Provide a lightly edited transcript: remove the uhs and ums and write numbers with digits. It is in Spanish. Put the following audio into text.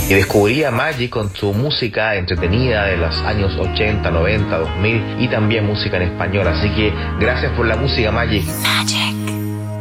Y descubrí a Magic con su música entretenida de los años 80, 90, 2000 y también música en español. Así que gracias por la música, Magic. Magic.